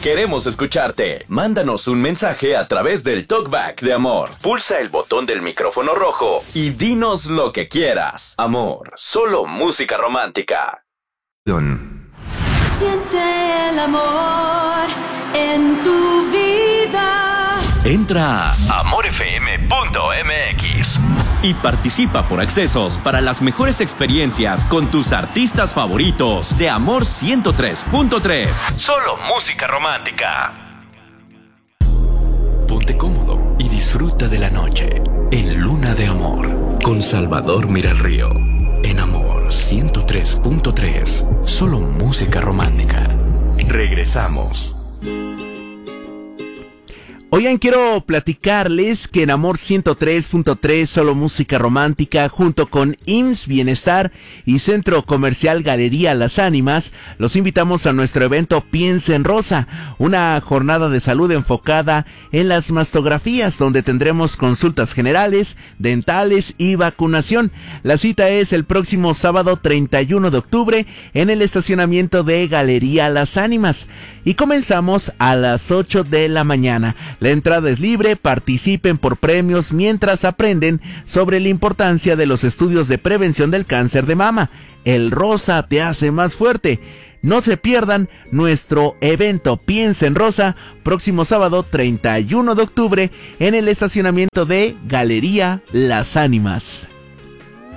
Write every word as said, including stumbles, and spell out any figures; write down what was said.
Queremos escucharte. Mándanos un mensaje a través del Talkback de Amor. Pulsa el botón del micrófono rojo y dinos lo que quieras. Amor, solo música romántica. Siente el amor en tu vida. Entra a amor f m punto m x y participa por accesos para las mejores experiencias con tus artistas favoritos de Amor ciento tres punto tres. Solo música romántica. Ponte cómodo y disfruta de la noche en Luna de Amor con Salvador Miralrío en Amor ciento tres punto tres. Solo música romántica. Regresamos. Oigan, quiero platicarles que en Amor ciento tres punto tres, solo música romántica, junto con I M S S Bienestar y Centro Comercial Galería Las Ánimas, los invitamos a nuestro evento Piensa en Rosa, una jornada de salud enfocada en las mastografías, donde tendremos consultas generales, dentales y vacunación. La cita es el próximo sábado treinta y uno de octubre en el estacionamiento de Galería Las Ánimas y comenzamos a las ocho de la mañana. La entrada es libre, participen por premios mientras aprenden sobre la importancia de los estudios de prevención del cáncer de mama. El rosa te hace más fuerte. No se pierdan nuestro evento Piensa en Rosa, próximo sábado treinta y uno de octubre en el estacionamiento de Galería Las Ánimas.